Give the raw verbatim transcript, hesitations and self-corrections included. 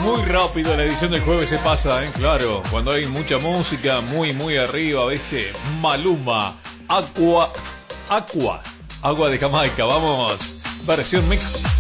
Muy rápido la edición del jueves se pasa, ¿eh? Claro, cuando hay mucha música, muy, muy arriba, ¿viste? Maluma, Aqua, Aqua, Agua de Jamaica, vamos, versión mix.